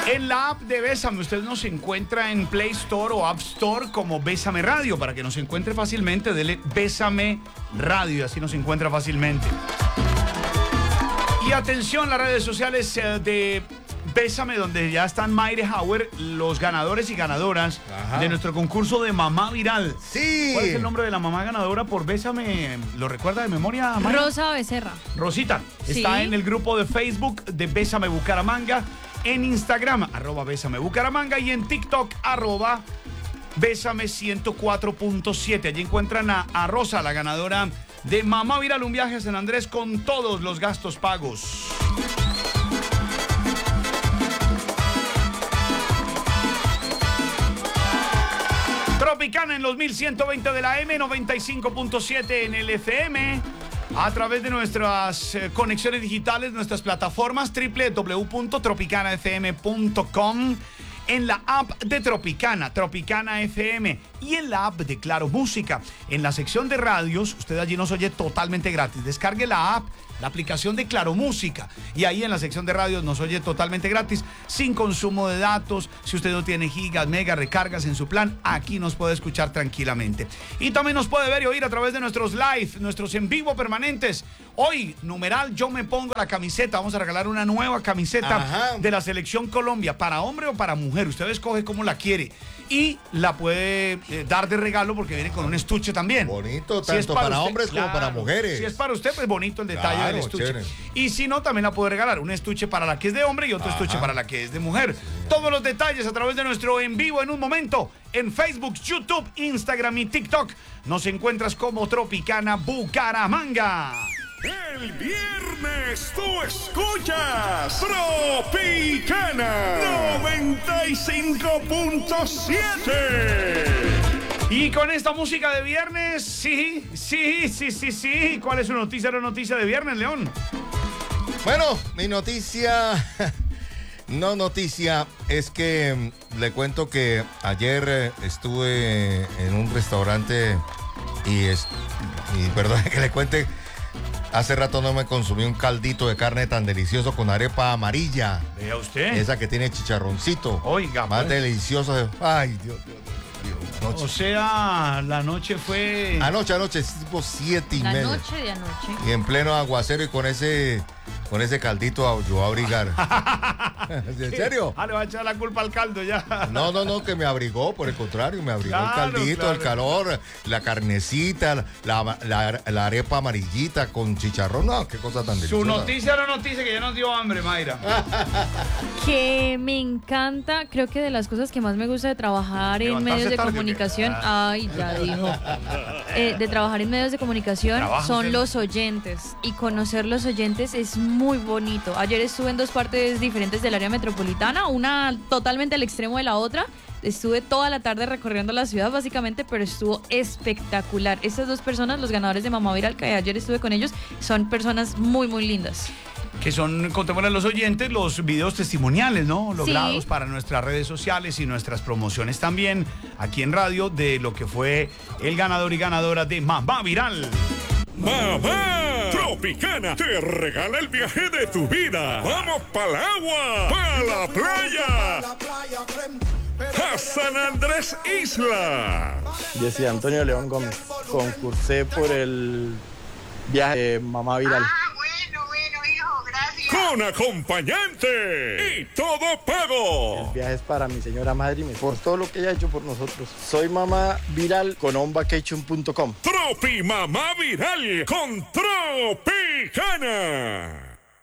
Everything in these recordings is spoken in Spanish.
En la app de Bésame, usted nos encuentra en Play Store o App Store como Bésame Radio. Para que nos encuentre fácilmente, dele Bésame Radio, así nos encuentra fácilmente. Y atención, las redes sociales de Bésame, donde ya están Mayre Hauer, los ganadores y ganadoras de nuestro concurso de Mamá Viral. Sí. ¿Cuál es el nombre de la mamá ganadora por Bésame? ¿Lo recuerda de memoria, Mayra? Rosa Becerra. Rosita. Sí. Está en el grupo de Facebook de Bésame Bucaramanga, en Instagram, @Bésame Bucaramanga, y en TikTok, @Bésame 104.7. Allí encuentran a Rosa, la ganadora de Mamá Viral, un viaje a San Andrés con todos los gastos pagos. Tropicana en los 1120 de la M, 95.7 en el FM, a través de nuestras conexiones digitales, nuestras plataformas, www.tropicanafm.com, en la app de Tropicana, Tropicana FM, y en la app de Claro Música. En la sección de radios, usted allí nos oye totalmente gratis. Descargue la app, la aplicación de Claro Música, y ahí en la sección de radios nos oye totalmente gratis, sin consumo de datos. Si usted no tiene gigas, megas, recargas en su plan, aquí nos puede escuchar tranquilamente. Y también nos puede ver y oír a través de nuestros live, nuestros en vivo permanentes. Hoy, numeral Yo Me Pongo la Camiseta. Vamos a regalar una nueva camiseta de la Selección Colombia, para hombre o para mujer. Usted escoge cómo la quiere y la puede dar de regalo, porque viene con un estuche también. Bonito, Si es tanto para usted, hombres como para mujeres. Si es para usted, pues bonito el detalle del estuche. Chévere. Y si no, también la puede regalar. Un estuche para la que es de hombre y otro estuche para la que es de mujer. Todos los detalles a través de nuestro en vivo en un momento en Facebook, YouTube, Instagram y TikTok. Nos encuentras como Tropicana Bucaramanga. El viernes tú escuchas Tropicana 95.7. Y con esta música de viernes, sí. ¿Cuál es su noticia? ¿La noticia de viernes, León? Bueno, mi noticia, no noticia, es que le cuento que ayer estuve en un restaurante y perdón que le cuente, hace rato no me consumí un caldito de carne tan delicioso con arepa amarilla. Vea usted. Esa que tiene chicharroncito. Oiga, más pues. delicioso. Ay, Dios. Anoche. O sea, la noche fue... Anoche, tipo 7:30. La noche de anoche. Y en pleno aguacero y con ese caldito yo a abrigar. ¿En serio? Le va a echar la culpa al caldo ya. No, que me abrigó, por el contrario, me abrigó el caldito, el calor, la carnecita, la arepa amarillita con chicharrón. No, qué cosa tan deliciosa. Su noticia era noticia que ya nos dio hambre, Mayra. Que me encanta, creo que de las cosas que más me gusta de trabajar en medios de comunicación, de trabajar en medios de comunicación son los oyentes, y conocer los oyentes es muy bonito. Ayer estuve en dos partes diferentes del área metropolitana, una totalmente al extremo de la otra. Estuve toda la tarde recorriendo la ciudad básicamente, pero estuvo espectacular. Estas dos personas, los ganadores de Mamá Viral, que ayer estuve con ellos, son personas muy, muy lindas. Que son, contémosle a los oyentes, los videos testimoniales, ¿no? Logrados Sí. para nuestras redes sociales y nuestras promociones también aquí en radio, de lo que fue el ganador y ganadora de Mamá Viral. ¡Mamá! Tropicana te regala el viaje de tu vida. ¡Vamos para el agua! ¡Para la playa! ¡A San Andrés Isla! Yo soy Antonio León Gómez. Concursé por el viaje de Mamá Viral. Bueno, hijo, gracias. ¡Con acompañante! ¡Y todo pago! El viaje es para mi señora madre y por todo lo que ella ha hecho por nosotros. Soy Mamá Viral con onvacation.com. Tropi Mamá Viral con Tropicana.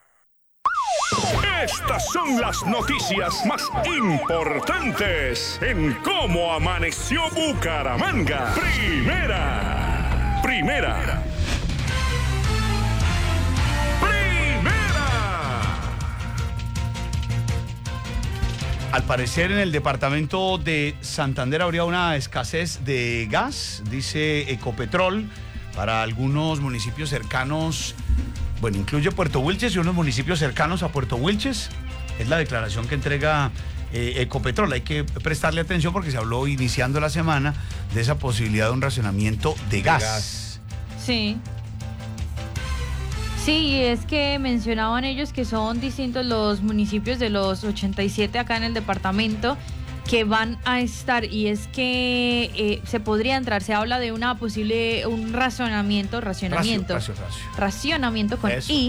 Estas son las noticias más importantes en cómo amaneció Bucaramanga. Primera. Al parecer en el departamento de Santander habría una escasez de gas, dice Ecopetrol, para algunos municipios cercanos. Bueno, incluye Puerto Wilches y unos municipios cercanos a Puerto Wilches. Es la declaración que entrega Ecopetrol. Hay que prestarle atención porque se habló iniciando la semana de esa posibilidad de un racionamiento de gas. Sí. Sí, es que mencionaban ellos que son distintos los municipios de los 87 acá en el departamento que van a estar, y es que se podría entrar, se habla de un racionamiento con Eso. I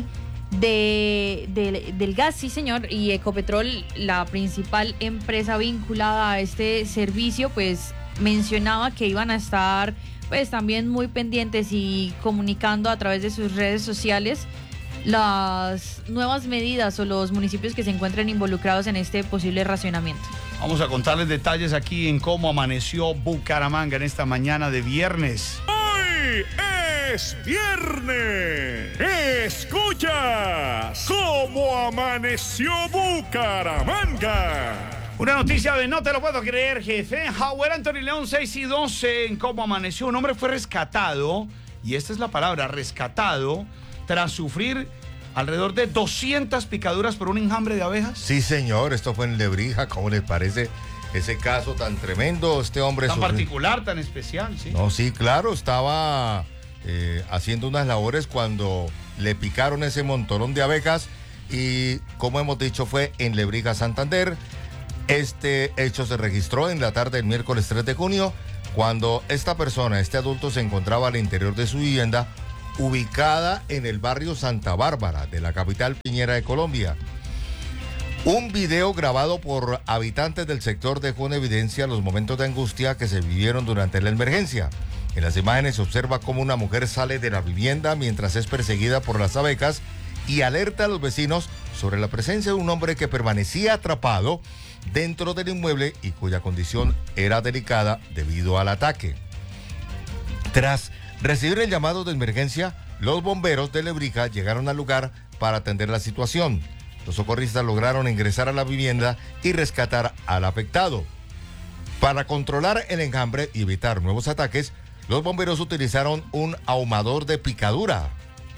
del gas, sí señor, y Ecopetrol, la principal empresa vinculada a este servicio, pues mencionaba que iban a estar pues también muy pendientes y comunicando a través de sus redes sociales las nuevas medidas o los municipios que se encuentren involucrados en este posible racionamiento. Vamos a contarles detalles aquí en cómo amaneció Bucaramanga en esta mañana de viernes. ¡Hoy es viernes! ¡Escuchas cómo amaneció Bucaramanga! Una noticia de no te lo puedo creer, jefe. Howard Anthony León, 6 y 12, en cómo amaneció. Un hombre fue rescatado, y esta es la palabra, rescatado, tras sufrir alrededor de 200 picaduras por un enjambre de abejas. Sí, señor, esto fue en Lebrija. ¿Cómo les parece ese caso tan tremendo? Este hombre Tan particular, tan especial, sí. No, sí, claro, estaba haciendo unas labores cuando le picaron ese montonón de abejas y, como hemos dicho, fue en Lebrija, Santander. Este hecho se registró en la tarde del miércoles 3 de junio, cuando esta persona, este adulto, se encontraba al interior de su vivienda, ubicada en el barrio Santa Bárbara de la capital piñera de Colombia. Un video grabado por habitantes del sector dejó en evidencia los momentos de angustia que se vivieron durante la emergencia. En las imágenes se observa cómo una mujer sale de la vivienda mientras es perseguida por las abejas y alerta a los vecinos sobre la presencia de un hombre que permanecía atrapado dentro del inmueble y cuya condición era delicada debido al ataque. Tras recibir el llamado de emergencia, los bomberos de Lebrija llegaron al lugar para atender la situación. Los socorristas lograron ingresar a la vivienda y rescatar al afectado. Para controlar el enjambre y evitar nuevos ataques, los bomberos utilizaron un ahumador de picadura,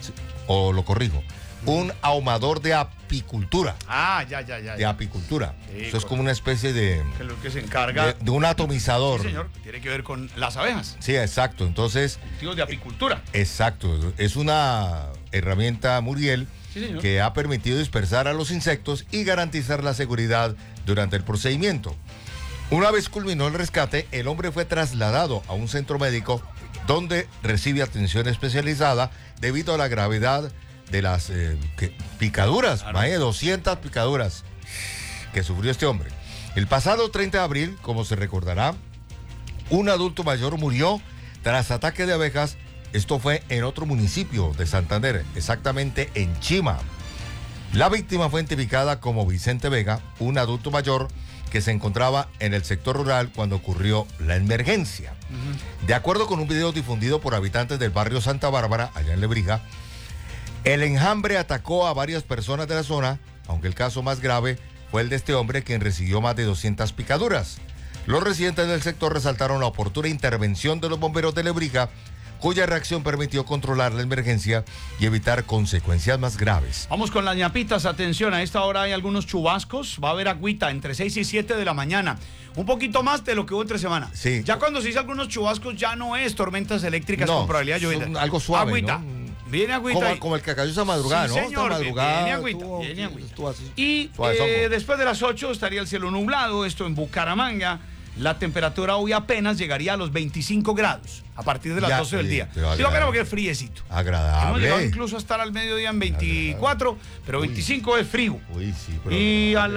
un ahumador de apicultura. De apicultura. Sí, eso es como una especie de... que se encarga de un atomizador. Sí, señor, que tiene que ver con las abejas. Sí, exacto. Entonces... Cultivos de apicultura. Exacto. Es una herramienta Muriel, sí, señor, que ha permitido dispersar a los insectos y garantizar la seguridad durante el procedimiento. Una vez culminó el rescate, el hombre fue trasladado a un centro médico donde recibe atención especializada debido a la gravedad de las picaduras, claro. Más de 200 picaduras que sufrió este hombre. El pasado 30 de abril, como se recordará, un adulto mayor murió tras ataque de abejas. Esto fue en otro municipio de Santander, exactamente en Chima. La víctima fue identificada como Vicente Vega, un adulto mayor que se encontraba en el sector rural cuando ocurrió la emergencia. De acuerdo con un video difundido por habitantes del barrio Santa Bárbara, allá en Lebrija, el enjambre atacó a varias personas de la zona, aunque el caso más grave fue el de este hombre, quien recibió más de 200 picaduras. Los residentes del sector resaltaron la oportuna intervención de los bomberos de Lebrija, cuya reacción permitió controlar la emergencia y evitar consecuencias más graves. Vamos con las ñapitas, atención, a esta hora hay algunos chubascos, va a haber agüita entre 6 y 7 de la mañana, un poquito más de lo que hubo entre semana. Sí. Ya cuando se dice algunos chubascos ya no es tormentas eléctricas con probabilidad de lluvia. Algo suave, agüita. ¿no? Viene agüita. Como el que cayó esa madrugada, sí, ¿no? Señor, esta madrugada, viene agüita, viene agüita. Y después de las 8 estaría el cielo nublado, esto en Bucaramanga. La temperatura hoy apenas llegaría a los 25 grados a partir de las 12 del día. Digo que no, porque es friecito. Agradable. Hemos llegado incluso a estar al mediodía en 24, pero 25 es frío. Uy, sí, pero y a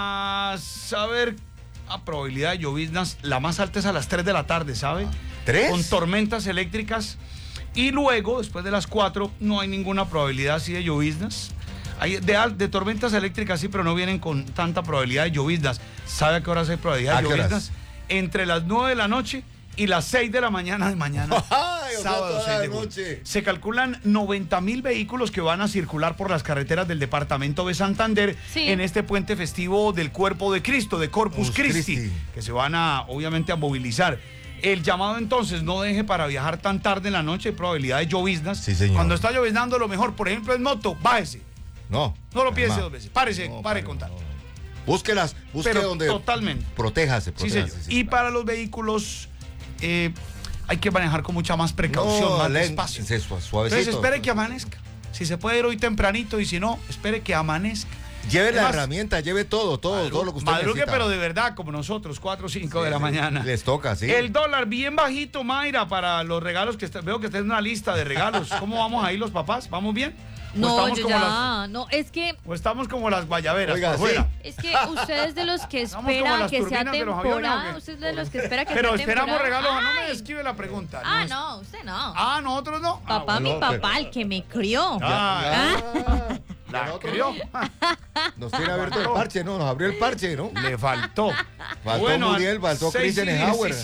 probabilidad de lloviznas, la más alta es a las 3 de la tarde, ¿sabe? ¿3? Con tormentas eléctricas. Y luego, después de las 4, no hay ninguna probabilidad así de lloviznas. Hay de tormentas eléctricas sí, pero no vienen con tanta probabilidad de lloviznas. ¿Sabe a qué horas hay probabilidad de lloviznas? Entre las 9 de la noche y las 6 de la mañana de mañana. Ay, sábado 6 de julio. Se calculan 90.000 vehículos que van a circular por las carreteras del departamento de Santander en este puente festivo del Cuerpo de Cristo, de Corpus Christi, que se van obviamente a movilizar. El llamado entonces, no deje para viajar tan tarde en la noche, hay probabilidad de lloviznas. Sí, señor. Cuando está lloviznando, lo mejor, por ejemplo, en moto, bájese. No lo piense 2 veces. Pare contar. Busque donde totalmente. Protéjase. Sí, señor. Y para los vehículos hay que manejar con mucha más precaución, más despacio. Suavecito. Entonces espere que amanezca. Si se puede ir hoy tempranito y si no, espere que amanezca. Lleve la herramienta, lleve todo lo que usted madrugue, necesita. Pero de verdad, como nosotros, 4 o 5 de la mañana. Les toca, sí. El dólar bien bajito, Mayra, para los regalos que veo que está en una lista de regalos. ¿Cómo vamos ahí los papás? ¿Vamos bien? No, yo ya, no, es que... O estamos como las guayaberas, oiga, por fuera. Es que usted es de los que espera que sea temporada. Usted es de los que espera que sea temporada. Pero esperamos regalos, no me esquive la pregunta. No, usted no. Ah, nosotros no. Papá, mi papá, el que me crió. La crió. Nos tiene abierto el parche, ¿no? Nos abrió el parche, ¿no? Le faltó. Faltó Muriel, faltó Christian Hauer.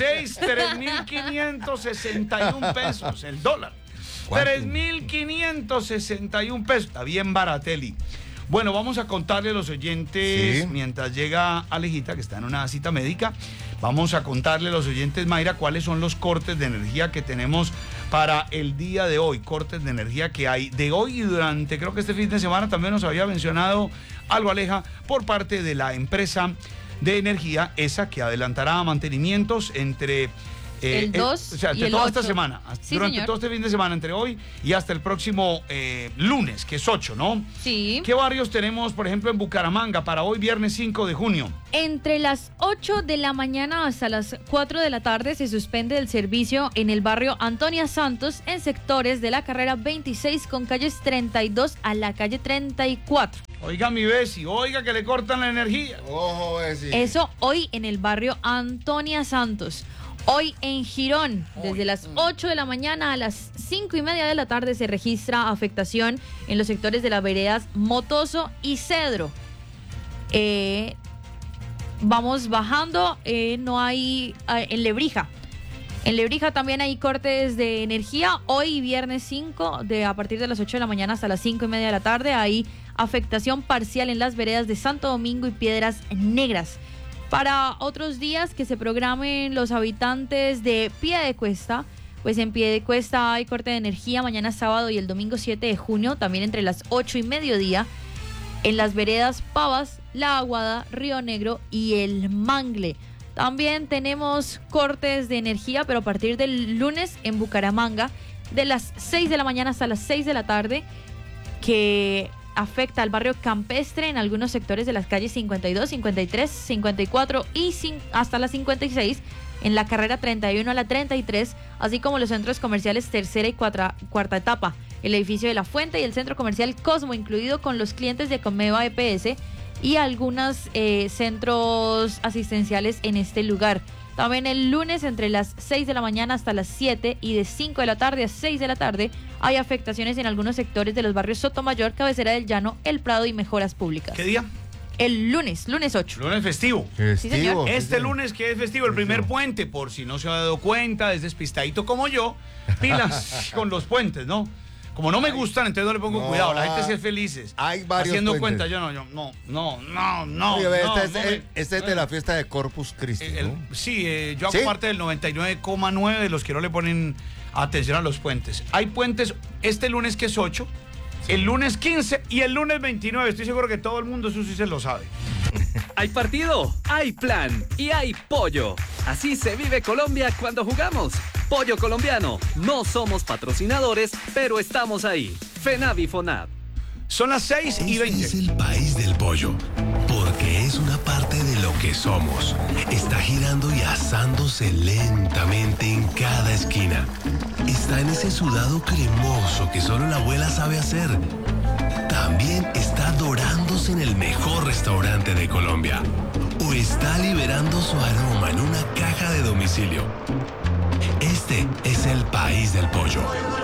3.561 pesos el dólar. 3.561 pesos. Está bien baratelli. Bueno, vamos a contarle a los oyentes, mientras llega Alejita, que está en una cita médica, vamos a contarle a los oyentes, Mayra, cuáles son los cortes de energía que tenemos para el día de hoy. Cortes de energía que hay de hoy y durante, creo que este fin de semana también nos había mencionado algo, Aleja, por parte de la empresa de energía, esa que adelantará mantenimientos entre... el 2 o sea, y el toda 8. esta semana, Sí, durante señor. todo este fin de semana, entre hoy y hasta el próximo lunes, que es 8, ¿no? Sí. ¿Qué barrios tenemos, por ejemplo, en Bucaramanga para hoy, viernes 5 de junio? Entre las 8 de la mañana hasta las 4 de la tarde se suspende el servicio en el barrio Antonia Santos en sectores de la carrera 26 con calles 32 a la calle 34. Oiga, mi Bessie, oiga que le cortan la energía. Ojo, Bessie. Eso hoy en el barrio Antonia Santos. Hoy en Girón, desde las 8 de la mañana a las 5:30 de la tarde se registra afectación en los sectores de las veredas Motoso y Cedro. Vamos bajando, no hay en Lebrija. En Lebrija también hay cortes de energía. Hoy viernes 5, a partir de las 8 de la mañana hasta las 5:30 de la tarde, hay afectación parcial en las veredas de Santo Domingo y Piedras Negras. Para otros días que se programen los habitantes de Piedecuesta, pues en Piedecuesta hay corte de energía mañana sábado y el domingo 7 de junio, también entre las 8 y mediodía, en las veredas Pavas, La Aguada, Río Negro y El Mangle. También tenemos cortes de energía, pero a partir del lunes en Bucaramanga, de las 6 de la mañana hasta las 6 de la tarde, que afecta al barrio Campestre en algunos sectores de las calles 52, 53, 54 y hasta la 56, en la carrera 31 a la 33, así como los centros comerciales tercera y cuarta etapa, el edificio de La Fuente y el centro comercial Cosmo, incluido con los clientes de Comeva EPS y algunos centros asistenciales en este lugar. También el lunes entre las 6 de la mañana hasta las 7 y de 5 de la tarde a 6 de la tarde hay afectaciones en algunos sectores de los barrios Sotomayor, Cabecera del Llano, El Prado y Mejoras Públicas. ¿Qué día? El lunes 8. Lunes festivo. Sí, señor. Este lunes que es festivo, el primer puente, por si no se ha dado cuenta, es despistadito como yo, pilas con los puentes, ¿no? Como no me gustan, entonces no le pongo cuidado. La gente sí es feliz. Hay varios haciendo puentes. cuenta, yo no. Este es de la fiesta de Corpus Christi, ¿no? Sí, yo hago parte del 99,9 de los que no le ponen atención a los puentes. Hay puentes este lunes que es 8, el lunes 15 y el lunes 29. Estoy seguro que todo el mundo eso sí se lo sabe. Hay partido, hay plan y hay pollo. Así se vive Colombia cuando jugamos. Pollo colombiano. No somos patrocinadores, pero estamos ahí. FENAVI FONAP. Son las 6:20. Este es el país del pollo, porque es una parte de lo que somos. Está girando y asándose lentamente en cada esquina. Está en ese sudado cremoso que solo la abuela sabe hacer. También está dorándose en el mejor restaurante de Colombia. O está liberando su aroma en una caja de domicilio. Este es el país del pollo.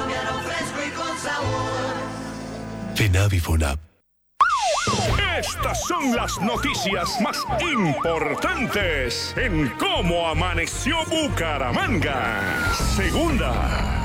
FENAVI FONAP. Estas son las noticias más importantes en cómo amaneció Bucaramanga. Segunda.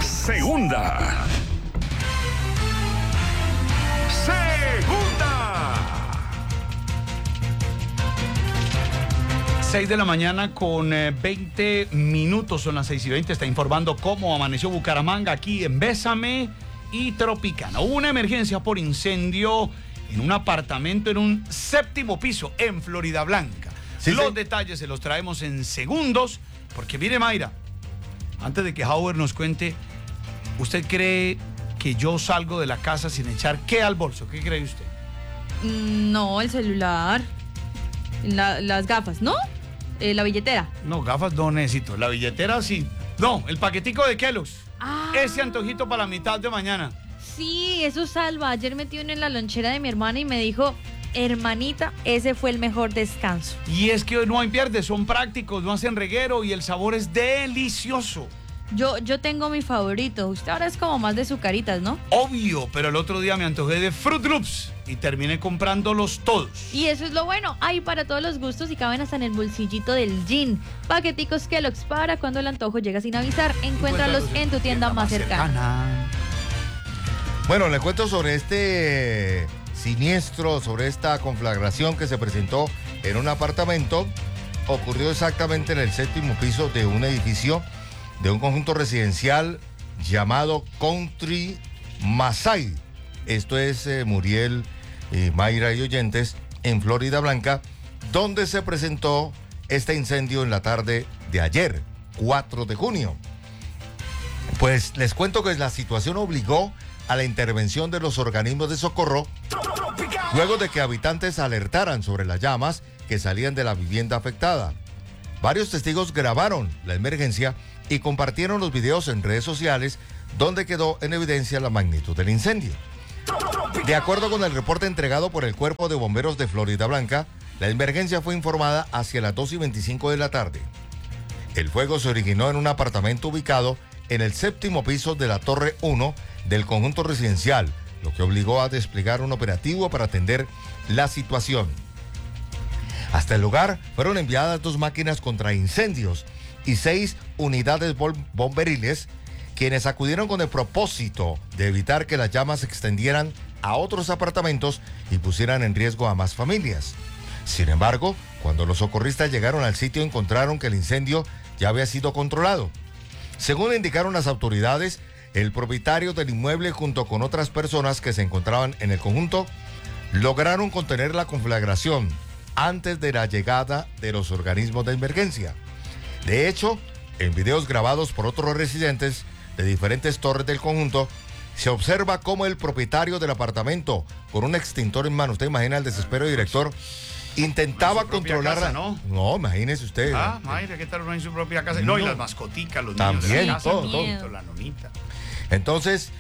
6 de la mañana con 20 minutos, son las 6:20, está informando cómo amaneció Bucaramanga aquí en Bésame y Tropicana. Hubo una emergencia por incendio en un apartamento en un 7º piso en Florida Blanca. Los detalles se los traemos en segundos, porque mire, Mayra, antes de que Hauer nos cuente, ¿usted cree que yo salgo de la casa sin echar qué al bolso. ¿Qué cree usted? No, el celular. Las gafas, ¿no? La billetera. No, gafas no necesito. La billetera sí. No, el paquetico de Kellogg's. Ah. Ese antojito para la mitad de mañana. Sí, eso salva. Ayer metí uno en la lonchera de mi hermana y me dijo, hermanita, ese fue el mejor descanso. Y es que no hay pierde, son prácticos, no hacen reguero y el sabor es delicioso. Yo tengo mi favorito. Usted ahora es como más de sucaritas, ¿no? Obvio, pero el otro día me antojé de Fruit Loops y terminé comprándolos todos. Y eso es lo bueno. Hay para todos los gustos y caben hasta en el bolsillito del jean. Paqueticos Kellogg's para cuando el antojo llega sin avisar. Encuéntralos en tu tienda más cercana. Bueno, le cuento sobre este siniestro, sobre esta conflagración que se presentó en un apartamento. Ocurrió exactamente en el 7º piso de un edificio de un conjunto residencial llamado Country Masai. Esto es Muriel, Mayra y oyentes, en Florida Blanca, donde se presentó este incendio en la tarde de ayer, 4 de junio. Pues les cuento que la situación obligó a la intervención de los organismos de socorro luego de que habitantes alertaran sobre las llamas que salían de la vivienda afectada. Varios testigos grabaron la emergencia y compartieron los videos en redes sociales donde quedó en evidencia la magnitud del incendio. De acuerdo con el reporte entregado por el Cuerpo de Bomberos de Florida Blanca, la emergencia fue informada hacia las 2:25 de la tarde. El fuego se originó en un apartamento ubicado en el 7º piso de la Torre 1 del conjunto residencial, lo que obligó a desplegar un operativo para atender la situación. Hasta el lugar fueron enviadas 2 máquinas contra incendios y 6 unidades bomberiles, quienes acudieron con el propósito de evitar que las llamas se extendieran a otros apartamentos y pusieran en riesgo a más familias. Sin embargo, cuando los socorristas llegaron al sitio, encontraron que el incendio ya había sido controlado. Según indicaron las autoridades, el propietario del inmueble junto con otras personas que se encontraban en el conjunto lograron contener la conflagración antes de la llegada de los organismos de emergencia. De hecho, en videos grabados por otros residentes de diferentes torres del conjunto, se observa cómo el propietario del apartamento, con un extintor en mano, usted imagina el desespero, director, intentaba controlar... Casa, ¿no? No, imagínese usted. Mayra, ¿qué tal uno en su propia casa? No, y las mascoticas, los también, niños de la casa, todo. La nonita. Entonces,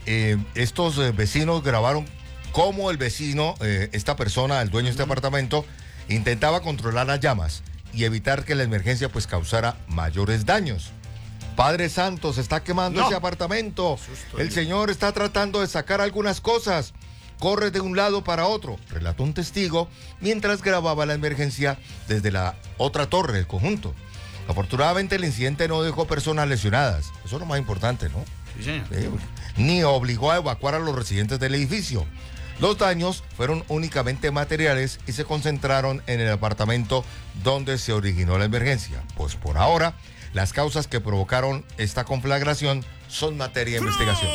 estos vecinos grabaron cómo el vecino, esta persona, el dueño de este apartamento, intentaba controlar las llamas y evitar que la emergencia pues causara mayores daños. Padre Santo, se está quemando ese apartamento. El señor está tratando de sacar algunas cosas. Corre de un lado para otro, relató un testigo mientras grababa la emergencia desde la otra torre del conjunto. Afortunadamente el incidente no dejó personas lesionadas. Eso es lo más importante, ¿no? Sí, señor. Ni obligó a evacuar a los residentes del edificio. Los daños fueron únicamente materiales y se concentraron en el apartamento donde se originó la emergencia. Pues por ahora, las causas que provocaron esta conflagración son materia de investigación.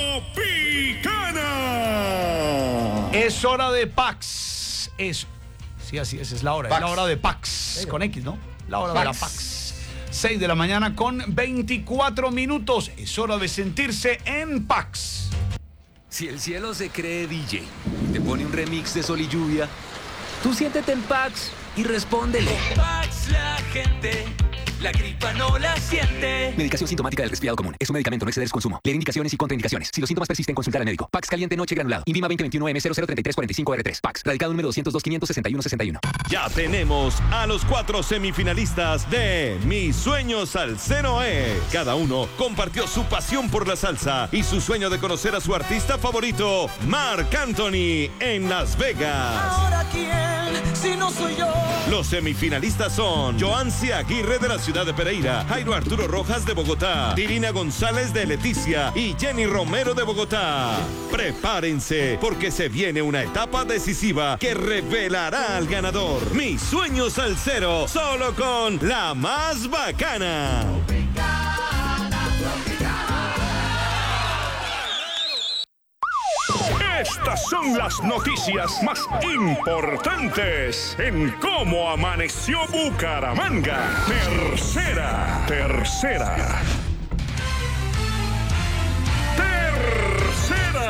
¡Tropicana! Es hora de Pax. Sí, así es la hora. Pax. Es la hora de Pax. Con X, ¿no? La hora de la Pax. 6 de la mañana con 24 minutos. Es hora de sentirse en Pax. Si el cielo se cree DJ, te pone un remix de Sol y Lluvia, tú siéntete en Pax y respóndele. Con Pax la gente, la gripa no la siente. Medicación sintomática del resfriado común. Es un medicamento, no exceder su consumo. Leer indicaciones y contraindicaciones. Si los síntomas persisten, consultar al médico. Pax caliente noche granulado. INVIMA 2021M003345R3. Pax. Radicado número 202-561-61. Ya tenemos a los 4 semifinalistas de Mi Sueño Salsero es. Cada uno compartió su pasión por la salsa y su sueño de conocer a su artista favorito, Marc Anthony, en Las Vegas. ¿Ahora quién? Si no soy yo. Los semifinalistas son Joancy Aguirre de la ciudad de Pereira, Jairo Arturo Rojas de Bogotá, Dirina González de Leticia y Jenny Romero de Bogotá. Prepárense porque se viene una etapa decisiva que revelará al ganador. Mi Sueño Salsero, solo con la más bacana. Estas son las noticias más importantes en cómo amaneció Bucaramanga. Tercera.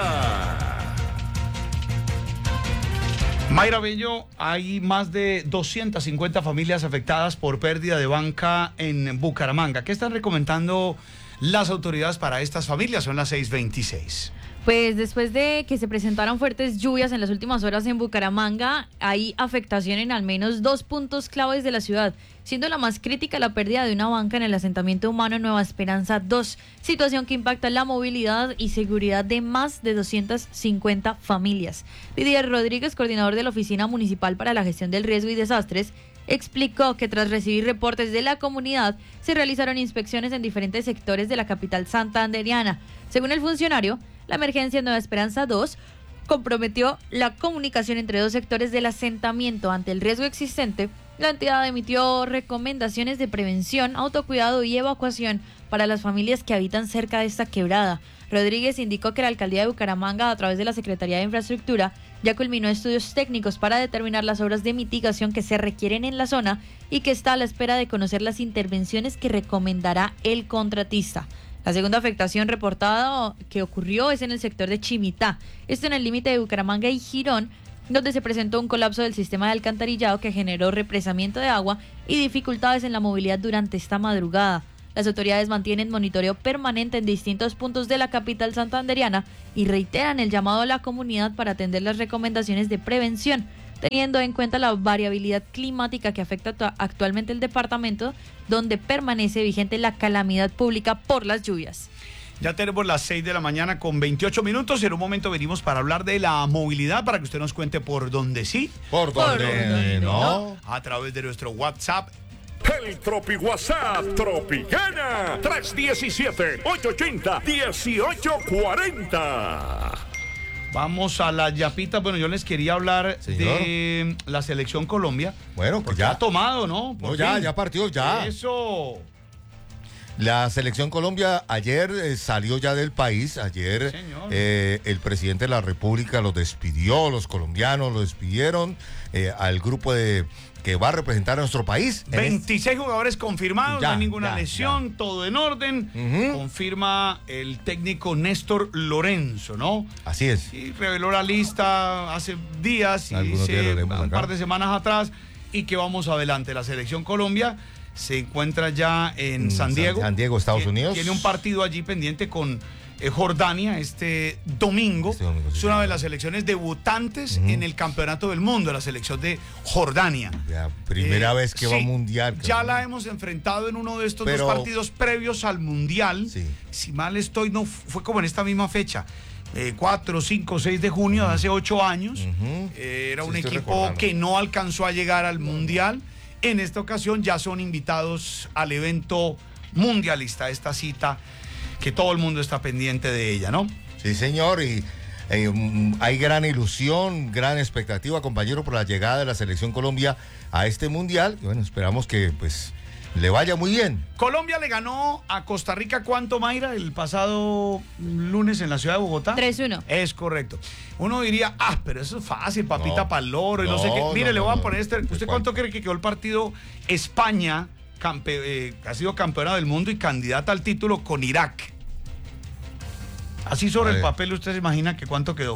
Mayra Bello, hay más de 250 familias afectadas por pérdida de banca en Bucaramanga. ¿Qué están recomendando las autoridades para estas familias? Son las 6:26. Pues después de que se presentaron fuertes lluvias en las últimas horas en Bucaramanga, hay afectación en al menos 2 puntos claves de la ciudad, siendo la más crítica la pérdida de una banca en el asentamiento humano Nueva Esperanza 2, situación que impacta la movilidad y seguridad de más de 250 familias. Didier Rodríguez, coordinador de la Oficina Municipal para la Gestión del Riesgo y Desastres, explicó que tras recibir reportes de la comunidad, se realizaron inspecciones en diferentes sectores de la capital santandereana. Según el funcionario, la emergencia Nueva Esperanza 2 comprometió la comunicación entre 2 sectores del asentamiento. Ante el riesgo existente, la entidad emitió recomendaciones de prevención, autocuidado y evacuación para las familias que habitan cerca de esta quebrada. Rodríguez indicó que la Alcaldía de Bucaramanga, a través de la Secretaría de Infraestructura, ya culminó estudios técnicos para determinar las obras de mitigación que se requieren en la zona y que está a la espera de conocer las intervenciones que recomendará el contratista. La segunda afectación reportada que ocurrió es en el sector de Chimitá, esto en el límite de Bucaramanga y Girón, donde se presentó un colapso del sistema de alcantarillado que generó represamiento de agua y dificultades en la movilidad durante esta madrugada. Las autoridades mantienen monitoreo permanente en distintos puntos de la capital santandereana y reiteran el llamado a la comunidad para atender las recomendaciones de prevención, teniendo en cuenta la variabilidad climática que afecta actualmente el departamento, donde permanece vigente la calamidad pública por las lluvias. Ya tenemos las 6 de la mañana con 28 minutos. En un momento venimos para hablar de la movilidad, para que usted nos cuente por dónde sí, por dónde no, a través de nuestro WhatsApp. El Tropi WhatsApp Tropicana 317-880-1840. Vamos a la yapita. Bueno, yo les quería hablar de la Selección Colombia. Bueno, pues ya ha tomado, ¿no? No, ya partió, ya. Eso. La Selección Colombia ayer salió ya del país. Ayer el presidente de la República los despidió, los colombianos los despidieron al grupo que va a representar a nuestro país. 26 jugadores confirmados, no hay ninguna lesión, todo en orden. Confirma el técnico Néstor Lorenzo, ¿no? Así es. Sí, reveló la lista hace días, y dice un par de semanas atrás, y que vamos adelante. La Selección Colombia se encuentra ya en San Diego. San Diego, Estados Unidos. Tiene un partido allí pendiente con Jordania este domingo. Es una de las selecciones debutantes en el Campeonato del Mundo, la selección de Jordania. Ya, primera vez que va al Mundial. Ya la hemos enfrentado en uno de estos dos partidos previos al Mundial. Sí. Si mal estoy, no fue como en esta misma fecha. 4, 5, 6 de junio de hace 8 años. Era un equipo que no alcanzó a llegar al Mundial. En esta ocasión ya son invitados al evento mundialista, esta cita que todo el mundo está pendiente de ella, ¿no? Sí, señor, y hay gran ilusión, gran expectativa, compañero, por la llegada de la Selección Colombia a este Mundial. Y bueno, esperamos que pues le vaya muy bien. Colombia le ganó a Costa Rica, ¿cuánto, Mayra? El pasado lunes en la ciudad de Bogotá. 3-1. Es correcto. Uno diría, pero eso es fácil, papita pa'l loro y no sé qué. Mire, le voy a poner ¿Usted cuánto cree que quedó el partido España, ha sido campeona del mundo y candidata al título con Irak? Así sobre el papel, ¿usted se imagina que cuánto quedó?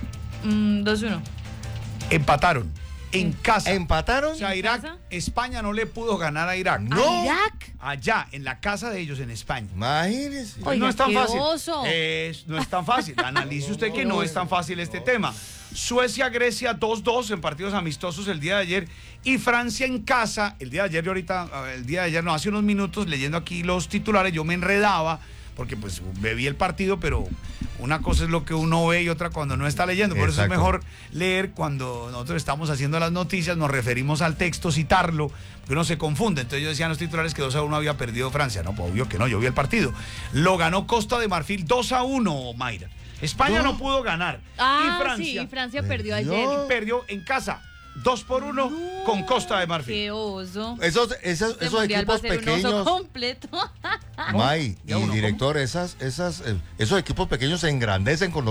2-1. Empataron. En casa. ¿Empataron? O sea, España no le pudo ganar a Irak. ¿No? ¿A Irak? Allá, en la casa de ellos, en España. Imagínese. Oiga, no es tan fácil. oso. No es tan fácil. Analice usted que no es tan fácil este tema. Suecia-Grecia 2-2 en partidos amistosos el día de ayer. Y Francia en casa, el día de ayer, hace unos minutos, leyendo aquí los titulares, yo me enredaba, porque pues vi el partido, pero una cosa es lo que uno ve y otra cuando no está leyendo. Por eso es mejor leer cuando nosotros estamos haciendo las noticias, nos referimos al texto, citarlo, porque uno se confunde. Entonces yo decía en los titulares que 2-1 había perdido Francia. No, pues obvio que no, yo vi el partido. Lo ganó Costa de Marfil 2-1, Mayra. España no pudo ganar. Y Francia perdió ayer. Y perdió en casa. 2-1 con Costa de Marfil. ¡Qué oso! Esos equipos pequeños. Completo. May y director, esos equipos pequeños se engrandecen con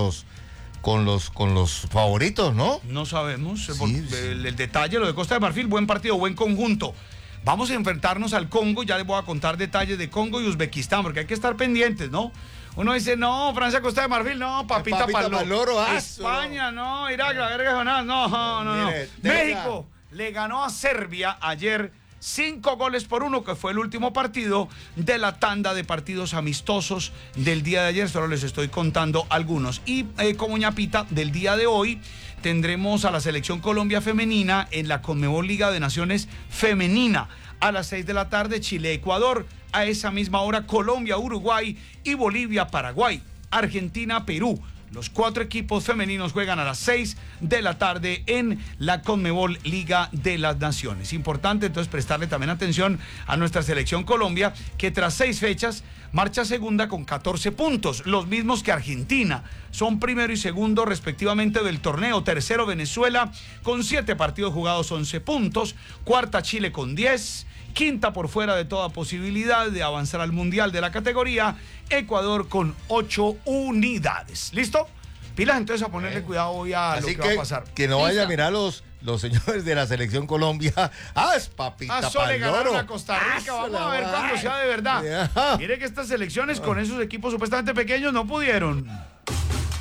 los favoritos, ¿no? No sabemos. El detalle, lo de Costa de Marfil, buen partido, buen conjunto. Vamos a enfrentarnos al Congo, ya les voy a contar detalles de Congo y Uzbekistán, porque hay que estar pendientes, ¿no? Uno dice, no, Francia, Costa de Marfil, no, papita pa'l loro. España, no, Irak, la verga, no. Mire, México le ganó a Serbia ayer 5-1, que fue el último partido de la tanda de partidos amistosos del día de ayer. Solo les estoy contando algunos. Y como ñapita del día de hoy, tendremos a la selección Colombia femenina en la Conmebol Liga de Naciones femenina. A las 6 de la tarde, Chile-Ecuador. A esa misma hora, Colombia-Uruguay y Bolivia-Paraguay. Argentina-Perú. Los 4 equipos femeninos juegan a las 6 de la tarde en la Conmebol Liga de las Naciones. Importante entonces prestarle también atención a nuestra selección Colombia, que tras 6 fechas marcha segunda con 14 puntos, los mismos que Argentina. Son primero y segundo respectivamente del torneo. Tercero Venezuela con 7 partidos jugados, 11 puntos. Cuarta Chile con 10. Quinta por fuera de toda posibilidad de avanzar al Mundial de la categoría, Ecuador con 8 unidades. ¿Listo? Pilas entonces a ponerle cuidado hoy a lo que va a pasar. Que no vaya a mirar los señores de la selección Colombia. Es papita pa'l le ganaron a Costa Rica. Vamos a ver cuándo sea de verdad. Mire que estas selecciones con esos equipos supuestamente pequeños no pudieron.